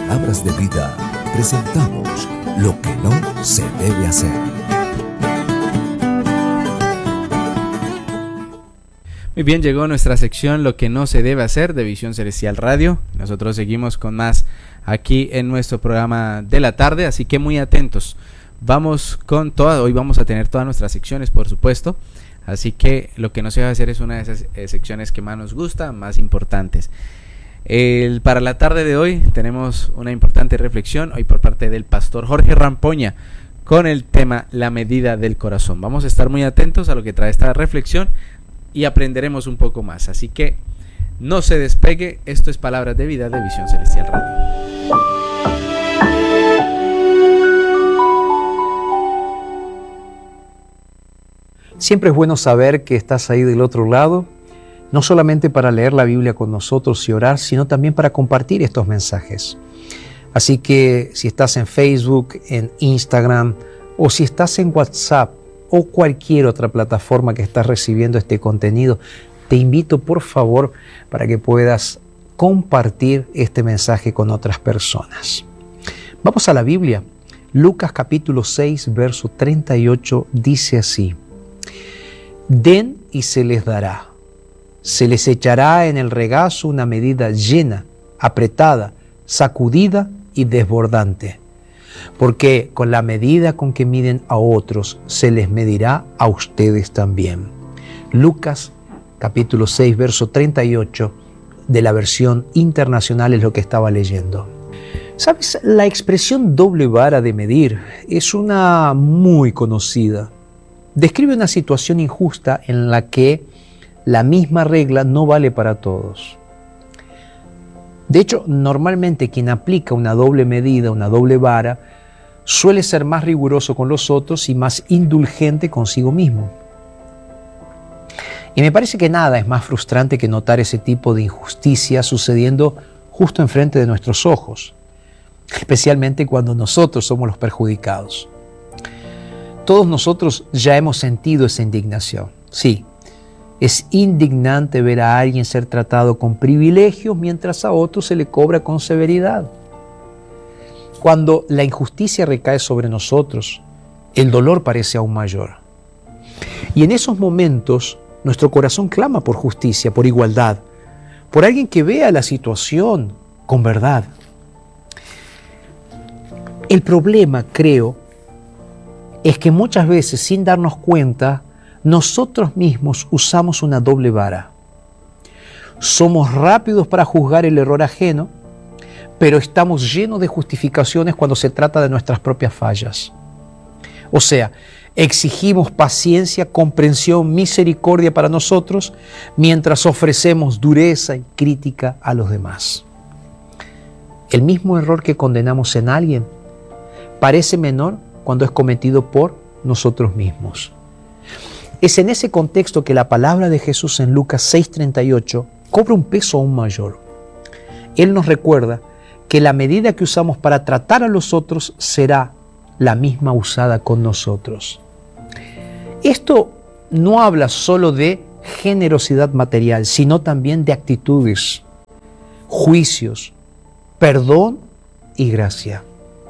Palabras de Vida presentamos Lo que no se debe hacer. Muy bien, llegó nuestra sección Lo que no se debe hacer de Visión Celestial Radio. Nosotros seguimos con más aquí en nuestro programa de la tarde, así que muy atentos. Vamos con todas, hoy vamos a tener todas nuestras secciones, por supuesto. Así que lo que no se debe hacer es una de esas secciones que más nos gusta, más importantes. Para la tarde de hoy tenemos una importante reflexión, hoy por parte del pastor Jorge Rampoña, con el tema La medida del corazón. Vamos a estar muy atentos a lo que trae esta reflexión y aprenderemos un poco más. Así que no se despegue, esto es Palabras de Vida de Visión Celestial Radio. Siempre es bueno saber que estás ahí del otro lado, no solamente para leer la Biblia con nosotros y orar, sino también para compartir estos mensajes. Así que si estás en Facebook, en Instagram, o si estás en WhatsApp o cualquier otra plataforma que estás recibiendo este contenido, te invito por favor para que puedas compartir este mensaje con otras personas. Vamos a la Biblia. Lucas capítulo 6, verso 38 dice así: Den y se les dará. Se les echará en el regazo una medida llena, apretada, sacudida y desbordante. Porque con la medida con que miden a otros, se les medirá a ustedes también. Lucas capítulo 6, verso 38 de la versión internacional es lo que estaba leyendo. ¿Sabes? La expresión doble vara de medir es una muy conocida. Describe una situación injusta en la que la misma regla no vale para todos. De hecho, normalmente quien aplica una doble medida, una doble vara, suele ser más riguroso con los otros y más indulgente consigo mismo. Y me parece que nada es más frustrante que notar ese tipo de injusticia sucediendo justo enfrente de nuestros ojos, especialmente cuando nosotros somos los perjudicados. Todos nosotros ya hemos sentido esa indignación. Sí, es indignante ver a alguien ser tratado con privilegios mientras a otro se le cobra con severidad. Cuando la injusticia recae sobre nosotros, el dolor parece aún mayor. Y en esos momentos, nuestro corazón clama por justicia, por igualdad, por alguien que vea la situación con verdad. El problema, creo, es que muchas veces, sin darnos cuenta, nosotros mismos usamos una doble vara. Somos rápidos para juzgar el error ajeno, pero estamos llenos de justificaciones cuando se trata de nuestras propias fallas. O sea, exigimos paciencia, comprensión, misericordia para nosotros, mientras ofrecemos dureza y crítica a los demás. El mismo error que condenamos en alguien parece menor cuando es cometido por nosotros mismos. Es en ese contexto que la palabra de Jesús en Lucas 6:38 cobra un peso aún mayor. Él nos recuerda que la medida que usamos para tratar a los otros será la misma usada con nosotros. Esto no habla solo de generosidad material, sino también de actitudes, juicios, perdón y gracia.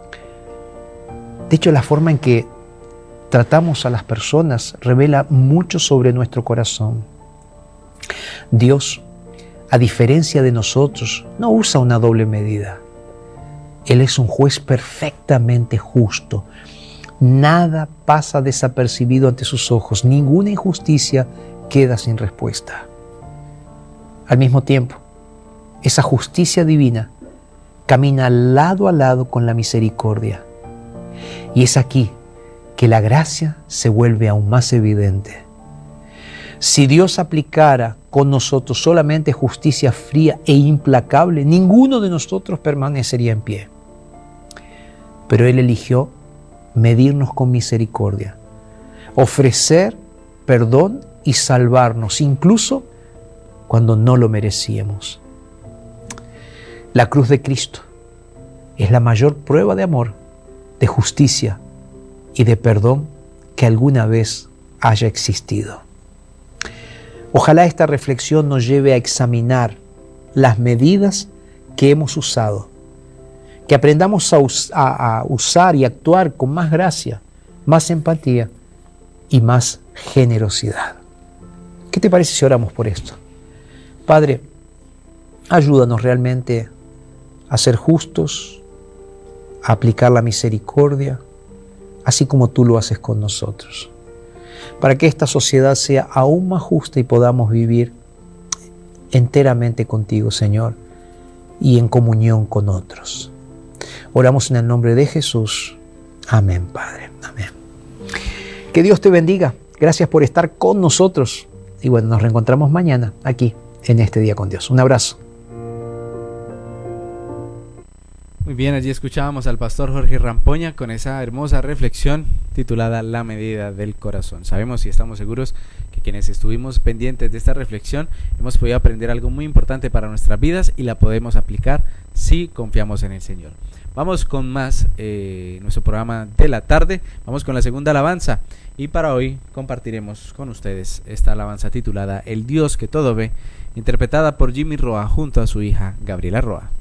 De hecho, la forma en que tratamos a las personas revela mucho sobre nuestro corazón. Dios, a diferencia de nosotros, no usa una doble medida. Él es un juez perfectamente justo. Nada pasa desapercibido ante sus ojos. Ninguna injusticia queda sin respuesta. Al mismo tiempo, esa justicia divina camina lado a lado con la misericordia. Y es aquí que la gracia se vuelve aún más evidente. Si Dios aplicara con nosotros solamente justicia fría e implacable, ninguno de nosotros permanecería en pie. Pero Él eligió medirnos con misericordia, ofrecer perdón y salvarnos, incluso cuando no lo merecíamos. La cruz de Cristo es la mayor prueba de amor, de justicia y de perdón que alguna vez haya existido. Ojalá esta reflexión nos lleve a examinar las medidas que hemos usado, que aprendamos a usar y actuar con más gracia, más empatía y más generosidad. ¿Qué te parece si oramos por esto? Padre, ayúdanos realmente a ser justos, a aplicar la misericordia, así como tú lo haces con nosotros, para que esta sociedad sea aún más justa y podamos vivir enteramente contigo, Señor, y en comunión con otros. Oramos en el nombre de Jesús. Amén, Padre. Amén. Que Dios te bendiga. Gracias por estar con nosotros. Y bueno, nos reencontramos mañana aquí en Este Día con Dios. Un abrazo. Muy bien, allí escuchábamos al pastor Jorge Rampoña con esa hermosa reflexión titulada La medida del corazón. Sabemos y estamos seguros que quienes estuvimos pendientes de esta reflexión hemos podido aprender algo muy importante para nuestras vidas y la podemos aplicar si confiamos en el Señor. Vamos con más nuestro programa de la tarde. Vamos con la segunda alabanza y para hoy compartiremos con ustedes esta alabanza titulada El Dios que todo ve, interpretada por Jimmy Roa junto a su hija Gabriela Roa.